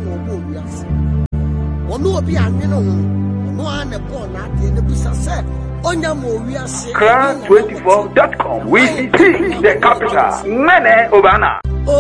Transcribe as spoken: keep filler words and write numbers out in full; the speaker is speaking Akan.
no bo wiase ono obi anwene ho ono ane bo na ade ne bisa se onya mo wiase crown twenty-four dot com we see the capital Mene Obana.